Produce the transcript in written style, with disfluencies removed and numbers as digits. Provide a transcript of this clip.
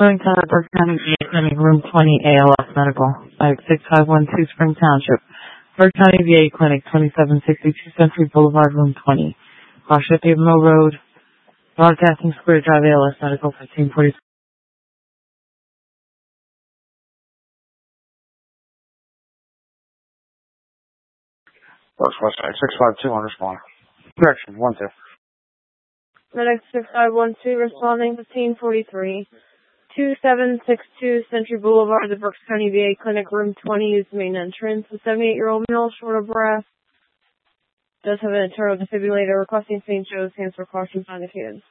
Springtown at Berks County VA Clinic, room 20, ALS Medical, 6512 Spring Township. Berks County VA Clinic, 2762 Century Boulevard, room 20. Washington Mill Road, Broadcasting Square Drive, ALS Medical, 1540. West 652 on respond. Correction, 12. Medic 6512 responding 1543. 2762 Century Boulevard, the Berks County VA Clinic, room 20, use main entrance. The 78-year-old male, short of breath, does have an internal defibrillator, requesting St. Joe's, hands for caution, find the kids.